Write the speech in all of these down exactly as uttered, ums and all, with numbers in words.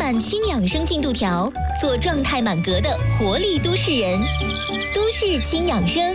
看轻养生进度条，做状态满格的活力都市人。都市轻养生。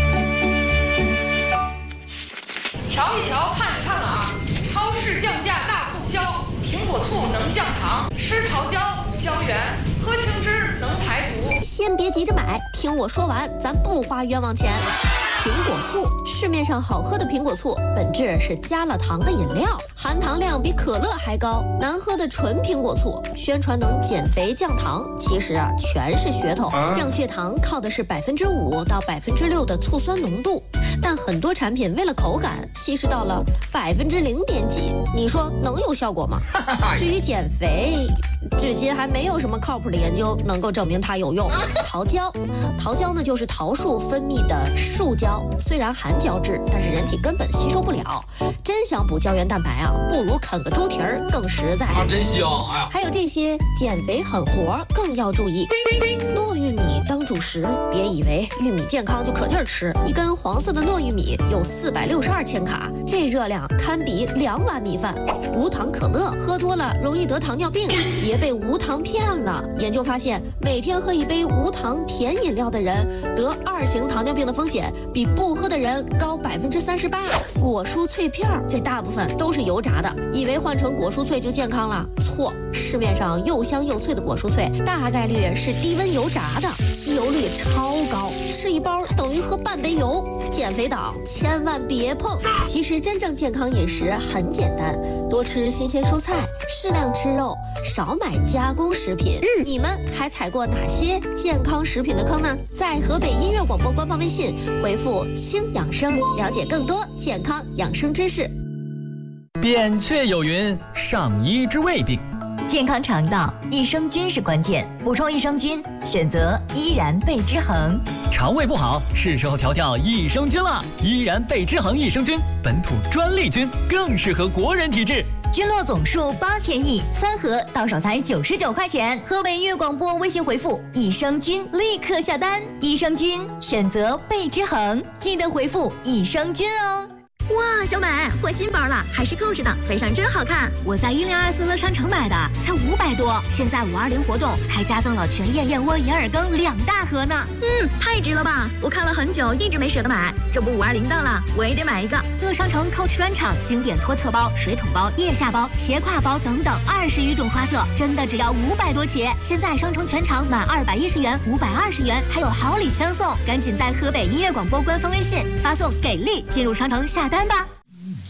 瞧一瞧，看一看了啊！超市降价大促销，苹果醋能降糖，吃桃胶无胶原，喝青汁能排毒。 先别急着买，听我说完，咱不花冤枉钱。苹果醋，市面上好喝的苹果醋本质是加了糖的饮料，含糖量比可乐还高。难喝的纯苹果醋宣传能减肥降糖，其实啊全是噱头。降血糖靠的是百分之五到百分之六的醋酸浓度，但很多产品为了口感稀释到了百分之零点几，你说能有效果吗？至于减肥，至今还没有什么靠谱的研究能够证明它有用。桃胶，桃胶呢就是桃树分泌的树胶，虽然含胶质，但是人体根本吸收不了。真想补胶原蛋白啊，不如啃个猪蹄儿更实在。 啊，真香！哎呀， 还有这些减肥狠活更要注意。糯玉米当主食，别以为玉米健康就可劲儿吃。一根黄色的糯玉米有四百六十二千卡，这热量堪比两碗米饭。无糖可乐喝多了容易得糖尿病，别被无糖骗了。研究发现，每天喝一杯无糖甜饮料的人，得二型糖尿病的风险比不喝的人高百分之三十八。果蔬脆片这大部分都是油炸的，以为换成果蔬脆就健康了？错，市面上又香又脆的果蔬脆，大概率是低温油炸的，吸油率超高，吃一包等于喝半杯油。减肥党千万别碰。其实真正健康饮食很简单，多吃新鲜蔬菜，适量吃肉，少买加工食品。嗯、你们还踩过哪些健康食品的坑呢？在河北音乐广播官方微信回复轻养生，了解更多健康养生知识。 扁鹊有云，上医之未病。 健康肠道，益生菌是关键，补充益生菌，选择依然贝之恒。 肠胃不好，是时候调调益生菌了。依然贝之恒益生菌，本土专利菌，更适合国人体质。 菌落总数八千亿，三盒到手才九十九块钱。河北音乐广播微信回复益生菌，立刻下单。益生菌选择贝之恒，记得回复益生菌哦。哇，小美换新包了，还是 Coach 的，背上真好看。 我在一零二四乐商城买的，才五百多。现在五二零活动还加赠了全燕燕窝银耳羹两大盒呢。 嗯，太值了吧！我看了很久，一直没舍得买。这不五二零到了，我也得买一个。 乐商城 Coach 专场经典托特包、水桶包、腋下包、斜挎包等等二十余种花色，真的只要五百多起。现在商城全场满二百一十元、五百二十元，还有好礼相送。赶紧在河北音乐广播官方微信发送给力，进入商城下单。单吧。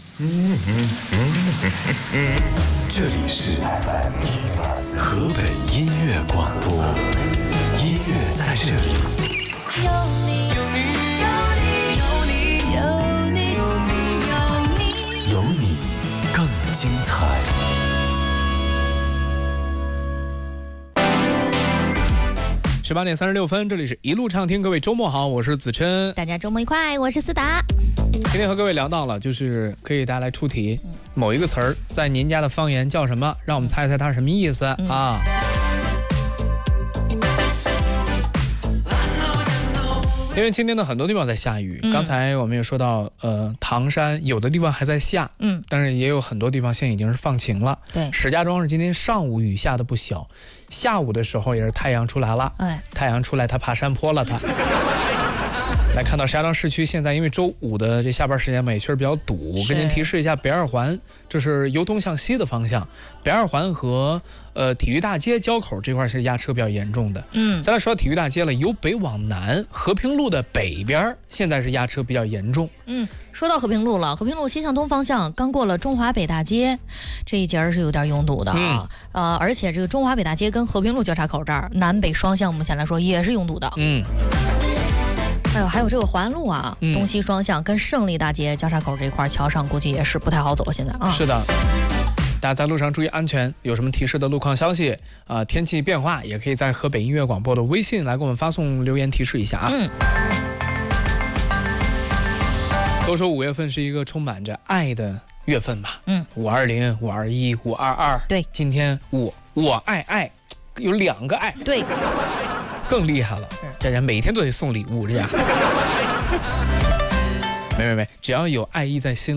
这里是河北音乐广播，音乐在这里。 有你，有你，有你，有你，有你， 有你更精彩。 十八点三十六分，这里是一路畅听，各位周末好，我是子琛， 大家周末愉快，我是思达。 今天和各位聊到了，就是可以大家来出题，某一个词儿在您家的方言叫什么，让我们猜猜它是什么意思、嗯、啊。因为今天呢很多地方在下雨、嗯、刚才我们也说到呃唐山有的地方还在下，嗯，但是也有很多地方现在已经是放晴了。 对， 石家庄是今天上午雨下的不小，下午的时候也是太阳出来了，哎，太阳出来它爬山坡了它。来看到石家庄市区现在因为周五的这下班时间嘛，也确实比较堵，跟您提示一下北二环，这是由东向西的方向，北二环和呃体育大街交口这块是压车比较严重的。嗯，再来说到体育大街了，由北往南，和平路的北边现在是压车比较严重。 嗯，说到和平路了，和平路西向东方向刚过了中华北大街，这一节是有点拥堵的啊、嗯。呃，而且这个中华北大街跟和平路交叉口这儿南北双向目前来说也是拥堵的。嗯。还有还有这个环安路啊、嗯，东西双向跟胜利大街交叉口这一块桥上估计也是不太好走，现在啊。 是的，大家在路上注意安全。有什么提示的路况消息啊、呃，天气变化，也可以在河北音乐广播的微信来给我们发送留言提示一下啊。嗯。都说五月份是一个充满着爱的月份吧？嗯，五二零、五二一、五二二，对，今天我我爱爱，有两个爱， 对。 更厉害了，这人每天都得送礼物，这样。没没没，只要有爱意在心里，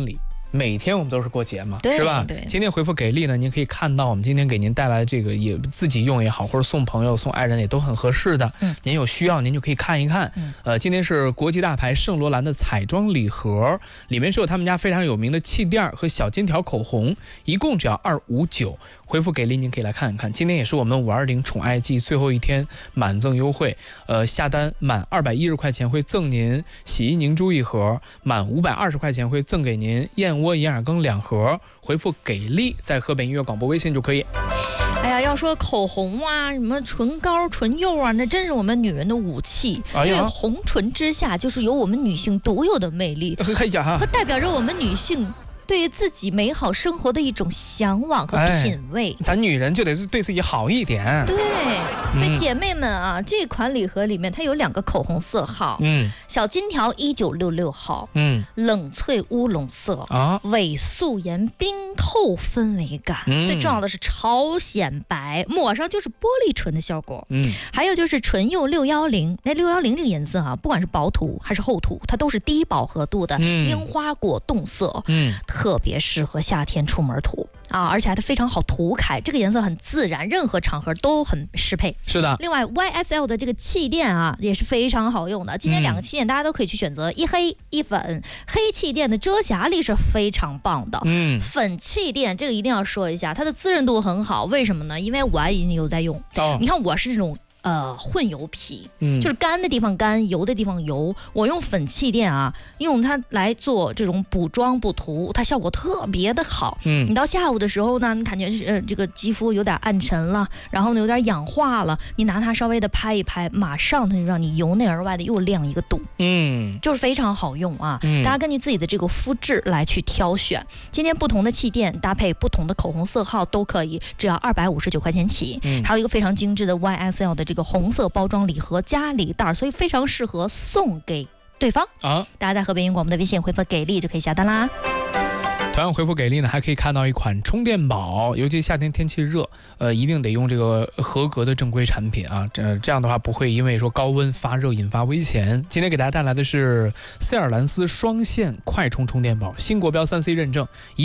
每天我们都是过节嘛， 对是吧？ 对。 今天回复给力呢，您可以看到我们今天给您带来的这个，也自己用也好，或者送朋友、送爱人也都很合适的。 嗯， 您有需要您就可以看一看。 嗯， 呃，今天是国际大牌圣罗兰的彩妆礼盒，里面是有他们家非常有名的气垫和小金条口红，一共只要二五九。回复给力，您可以来看一看。今天也是我们五二零宠爱季最后一天满赠优惠，呃，下单满二百一十块钱会赠您洗衣凝珠一盒，满五百二十块钱会赠给您燕窝银耳羹两盒。回复给力，在河北音乐广播微信就可以。 哎呀，要说口红啊，什么唇膏、唇釉啊，那真是我们女人的武器。 哎呀， 因为红唇之下就是有我们女性独有的魅力，和代表着我们女性对于自己美好生活的一种向往和品味。 哎、咱女人就得对自己好一点。 对，所以姐妹们啊，嗯、这款礼盒里面它有两个口红色号， 嗯， 小金条一九六六号， 嗯， 冷萃乌龙色啊， 伪素颜冰透氛围感，嗯、最重要的是超显白，抹上就是玻璃唇的效果。 嗯， 还有就是唇釉六一零，那六一零这个颜色啊，不管是薄涂还是厚涂，它都是低饱和度的樱花果冻色， 嗯。 特别适合夏天出门涂啊，而且它非常好涂开，这个颜色很自然，任何场合都很适配。 是的。 另外 Y S L 的这个气垫啊，也是非常好用的。今天两个气垫大家都可以去选择，嗯、一黑一粉。黑气垫的遮瑕力是非常棒的。 嗯。 粉气垫这个一定要说一下，它的滋润度很好。为什么呢？因为我已经有在用。哦。你看我是这种。呃，混油皮，嗯，就是干的地方干，油的地方油。我用粉气垫啊，用它来做这种补妆补涂，它效果特别的好。嗯，你到下午的时候呢，你感觉是呃这个肌肤有点暗沉了，然后呢有点氧化了，你拿它稍微的拍一拍，马上它就让你由内而外的又亮一个度。嗯，就是非常好用啊。嗯，大家根据自己的这个肤质来去挑选。今天不同的气垫搭配不同的口红色号都可以，只要二百五十九块钱起。嗯，还有一个非常精致的 Y S L 的这个红色包装礼盒加礼袋，所以非常适合送给对方啊！大家在河北音乐广播的微信回复给力就可以下单啦。 同样回复给力呢，还可以看到一款充电宝，尤其夏天天气热，呃，一定得用这个合格的正规产品啊，这这样的话不会因为说高温发热引发危险。今天给大家带来的是塞尔兰斯双线快充充电宝，新国标三 C 认证。